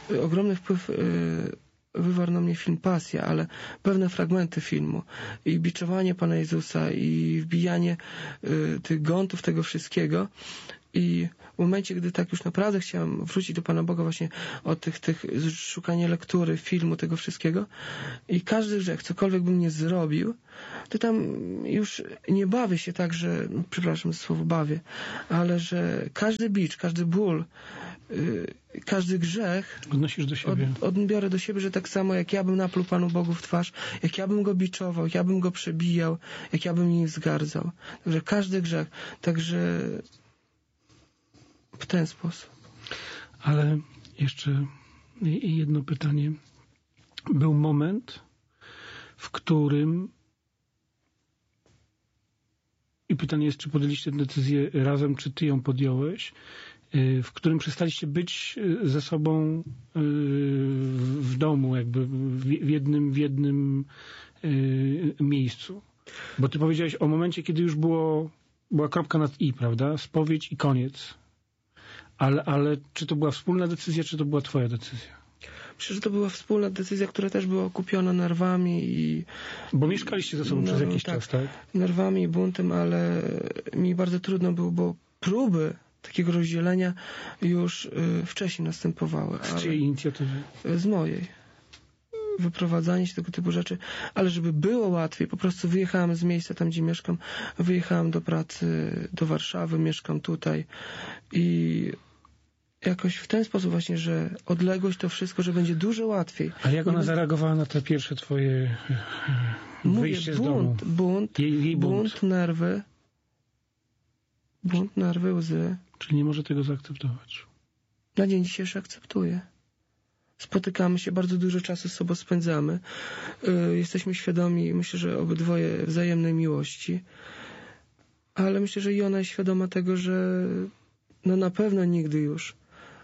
ogromny wpływ wywarł na mnie film Pasja, ale pewne fragmenty filmu i biczowanie Pana Jezusa i wbijanie tych gątów tego wszystkiego. I w momencie, gdy tak już naprawdę chciałem wrócić do Pana Boga właśnie od tych szukania lektury, filmu, tego wszystkiego i każdy grzech, cokolwiek bym nie zrobił, to tam już nie bawię się tak, że, przepraszam za słowo bawię, ale że każdy bicz, każdy ból, każdy grzech odnosisz do siebie. Odbiorę do siebie, że tak samo jak ja bym napluł Panu Bogu w twarz, jak ja bym go biczował, jak ja bym go przebijał, jak ja bym nim wzgardzał. Także każdy grzech. Także w ten sposób. Ale jeszcze jedno pytanie. Był moment, w którym i pytanie jest, czy podjęliście tę decyzję razem, czy ty ją podjąłeś, w którym przestaliście być ze sobą w domu, jakby w jednym miejscu. Bo ty powiedziałeś o momencie, kiedy już była kropka nad i, prawda? Spowiedź i koniec. Ale czy to była wspólna decyzja, czy to była twoja decyzja? Myślę, że to była wspólna decyzja, która też była okupiona nerwami i... Bo mieszkaliście ze sobą przez jakiś czas, tak? Nerwami i buntem, ale mi bardzo trudno było, bo próby takiego rozdzielenia już wcześniej następowały. Z czyjej inicjatywy? Z mojej. Wyprowadzanie się, tego typu rzeczy. Ale żeby było łatwiej, po prostu wyjechałem z miejsca tam, gdzie mieszkam, wyjechałem do pracy do Warszawy, mieszkam tutaj i jakoś w ten sposób właśnie, że odległość to wszystko, że będzie dużo łatwiej. A jak ona zareagowała na te pierwsze twoje wyjście z domu? Bunt, nerwy. Bunt, nerwy, łzy. Czyli nie może tego zaakceptować. Na dzień dzisiejszy akceptuję. Spotykamy się, bardzo dużo czasu z sobą spędzamy. Jesteśmy świadomi, myślę, że obydwoje wzajemnej miłości. Ale myślę, że i ona jest świadoma tego, że no na pewno nigdy już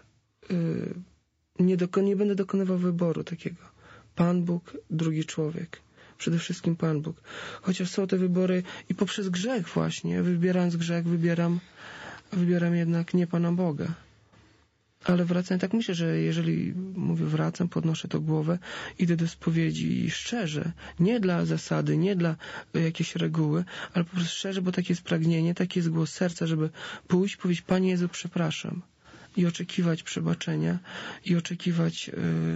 nie będę dokonywał wyboru takiego. Pan Bóg, drugi człowiek. Przede wszystkim Pan Bóg. Chociaż są te wybory i poprzez grzech właśnie, wybierając grzech, wybieram jednak nie Pana Boga. Ale wracam, tak myślę, że jeżeli mówię wracam, podnoszę to głowę, idę do spowiedzi i szczerze, nie dla zasady, nie dla jakiejś reguły, ale po prostu szczerze, bo takie jest pragnienie, taki jest głos serca, żeby pójść, powiedzieć: Panie Jezu, przepraszam. I oczekiwać przebaczenia i oczekiwać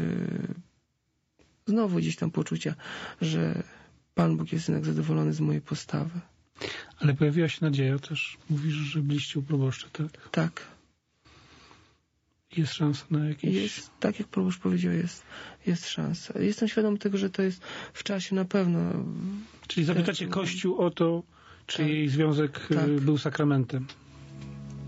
znowu gdzieś tam poczucia, że Pan Bóg jest jednak zadowolony z mojej postawy. Ale pojawiła się nadzieja też. Mówisz, że byliście u proboszcza, tak? Tak. Jest szansa na jakieś... Jest, tak jak proboszcz powiedział, jest szansa. Jestem świadom tego, że to jest w czasie na pewno. Czyli zapytacie Kościół o to, czy jej związek był sakramentem.